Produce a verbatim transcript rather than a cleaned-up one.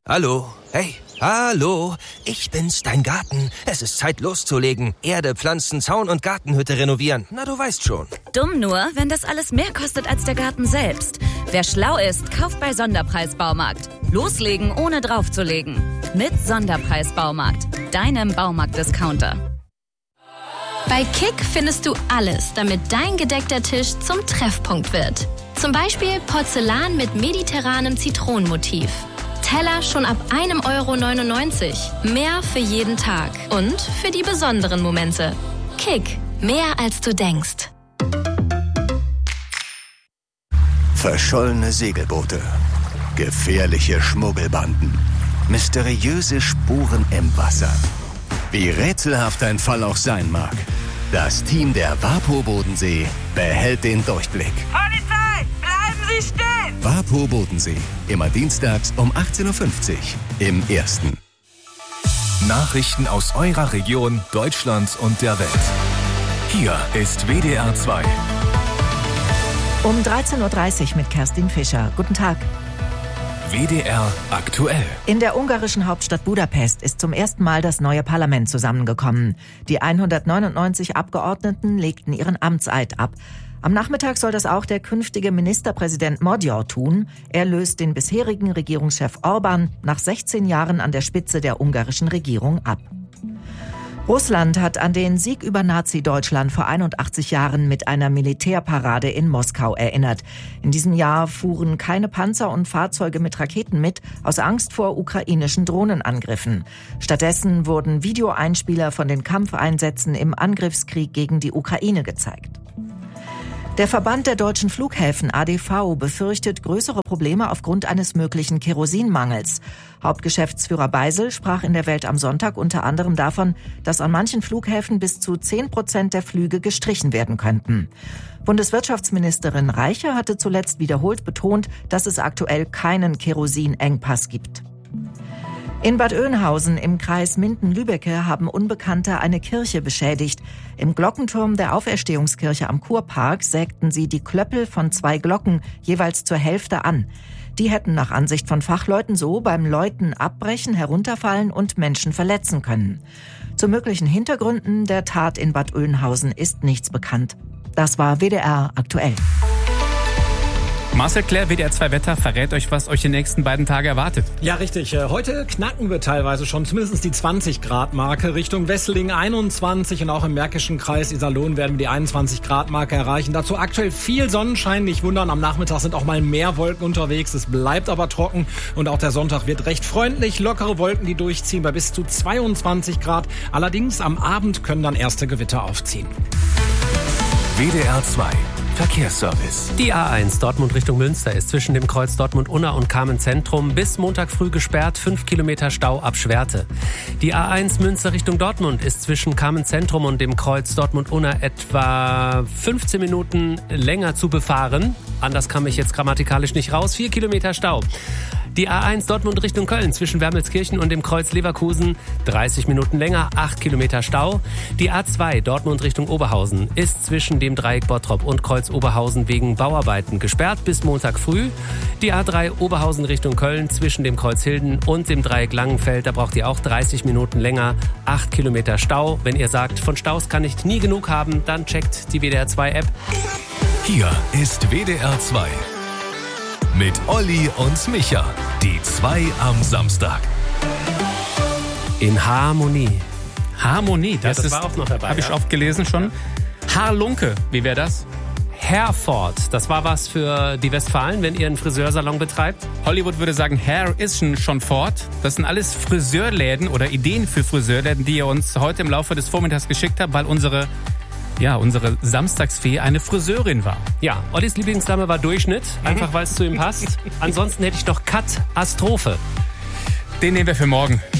Hallo? Hey, hallo? Ich bin's, dein Garten. Es ist Zeit loszulegen. Erde, Pflanzen, Zaun und Gartenhütte renovieren. Na, du weißt schon. Dumm nur, wenn das alles mehr kostet als der Garten selbst. Wer schlau ist, kauft bei Sonderpreis-Baumarkt. Loslegen, ohne draufzulegen. Mit Sonderpreis-Baumarkt. Deinem Baumarkt-Discounter. Bei Kick findest du alles, damit dein gedeckter Tisch zum Treffpunkt wird. Zum Beispiel Porzellan mit mediterranem Zitronenmotiv. Teller schon ab einem Euro neunundneunzig. Mehr für jeden Tag und für die besonderen Momente. Kick, mehr als du denkst. Verschollene Segelboote, gefährliche Schmuggelbanden, mysteriöse Spuren im Wasser. Wie rätselhaft ein Fall auch sein mag, das Team der WaPo Bodensee behält den Durchblick. Polizei, bleiben Sie stehen! WaPo Bodensee, immer dienstags um achtzehn Uhr fünfzig im Ersten. Nachrichten aus eurer Region, Deutschland und der Welt. Hier ist W D R zwei. Um dreizehn Uhr dreißig mit Kerstin Fischer. Guten Tag. W D R aktuell. In der ungarischen Hauptstadt Budapest ist zum ersten Mal das neue Parlament zusammengekommen. Die hundertneunundneunzig Abgeordneten legten ihren Amtseid ab. Am Nachmittag soll das auch der künftige Ministerpräsident Magyar tun. Er löst den bisherigen Regierungschef Orbán nach sechzehn Jahren an der Spitze der ungarischen Regierung ab. Russland hat an den Sieg über Nazi-Deutschland vor einundachtzig Jahren mit einer Militärparade in Moskau erinnert. In diesem Jahr fuhren keine Panzer und Fahrzeuge mit Raketen mit, aus Angst vor ukrainischen Drohnenangriffen. Stattdessen wurden Videoeinspieler von den Kampfeinsätzen im Angriffskrieg gegen die Ukraine gezeigt. Der Verband der deutschen Flughäfen A D V befürchtet größere Probleme aufgrund eines möglichen Kerosinmangels. Hauptgeschäftsführer Beisel sprach in der Welt am Sonntag unter anderem davon, dass an manchen Flughäfen bis zu zehn Prozent der Flüge gestrichen werden könnten. Bundeswirtschaftsministerin Reiche hatte zuletzt wiederholt betont, dass es aktuell keinen Kerosinengpass gibt. In Bad Oeynhausen im Kreis Minden-Lübbecke haben Unbekannte eine Kirche beschädigt. Im Glockenturm der Auferstehungskirche am Kurpark sägten sie die Klöppel von zwei Glocken jeweils zur Hälfte an. Die hätten nach Ansicht von Fachleuten so beim Läuten abbrechen, herunterfallen und Menschen verletzen können. Zu möglichen Hintergründen der Tat in Bad Oeynhausen ist nichts bekannt. Das war W D R aktuell. Marcel Claire, W D R zwei Wetter, verrät euch, was euch die nächsten beiden Tage erwartet. Ja, richtig. Heute knacken wir teilweise schon zumindest die zwanzig Grad Marke. Richtung Wesseling einundzwanzig und auch im Märkischen Kreis Iserlohn werden wir die einundzwanzig Grad Marke erreichen. Dazu aktuell viel Sonnenschein. Nicht wundern, am Nachmittag sind auch mal mehr Wolken unterwegs. Es bleibt aber trocken und auch der Sonntag wird recht freundlich. Lockere Wolken, die durchziehen bei bis zu zweiundzwanzig Grad. Allerdings am Abend können dann erste Gewitter aufziehen. W D R zwei Verkehrsservice. Die A eins Dortmund Richtung Münster ist zwischen dem Kreuz Dortmund-Unna und Kamen-Zentrum bis Montag früh gesperrt, fünf Kilometer Stau ab Schwerte. Die A eins Münster Richtung Dortmund ist zwischen Kamen-Zentrum und dem Kreuz Dortmund-Unna etwa fünfzehn Minuten länger zu befahren. Anders kam ich jetzt grammatikalisch nicht raus. vier Kilometer Stau. Die A eins Dortmund Richtung Köln zwischen Wermelskirchen und dem Kreuz Leverkusen dreißig Minuten länger, acht Kilometer Stau. Die A zwei Dortmund Richtung Oberhausen ist zwischen dem Dreieck Bottrop und Kreuz Oberhausen wegen Bauarbeiten gesperrt bis Montag früh. Die A drei Oberhausen Richtung Köln zwischen dem Kreuz Hilden und dem Dreieck Langenfeld, da braucht ihr auch dreißig Minuten länger, acht Kilometer Stau. Wenn ihr sagt, von Staus kann ich nie genug haben, dann checkt die W D R zwei App. Hier ist W D R zwei. Mit Olli und Micha. Die zwei am Samstag. In Harmonie. Harmonie, das, ja, das ist, war auch noch dabei. Habe ich ja. oft gelesen schon. Haarlunke, wie wäre das? Herford, das war was für die Westfalen, wenn ihr einen Friseursalon betreibt. Hollywood würde sagen, Hair is schon fort. Das sind alles Friseurläden oder Ideen für Friseurläden, die ihr uns heute im Laufe des Vormittags geschickt habt, weil unsere Ja, unsere Samstagsfee eine Friseurin war. Ja, Ollis Lieblingsdame war Durchschnitt, einfach weil es zu ihm passt. Ansonsten hätte ich noch Katastrophe. Den nehmen wir für morgen.